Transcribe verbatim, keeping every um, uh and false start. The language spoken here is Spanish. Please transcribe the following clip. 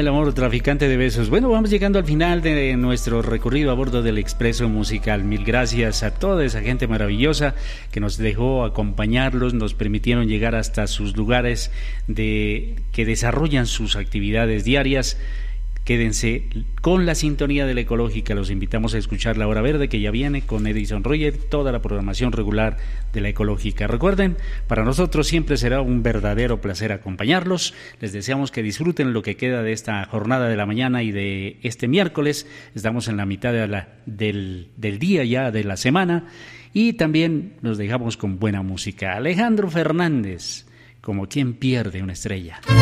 el amor, traficante de besos. Bueno, vamos llegando al final de nuestro recorrido a bordo del Expreso Musical. Mil gracias a toda esa gente maravillosa que nos dejó acompañarlos, nos permitieron llegar hasta sus lugares de que desarrollan sus actividades diarias. Quédense con la sintonía de la Ecológica, los invitamos a escuchar La Hora Verde que ya viene con Edison Roger, toda la programación regular de la Ecológica. Recuerden, para nosotros siempre será un verdadero placer acompañarlos, les deseamos que disfruten lo que queda de esta jornada de la mañana y de este miércoles, estamos en la mitad de la, del, del día ya de la semana y también nos dejamos con buena música. Alejandro Fernández, como quien pierde una estrella.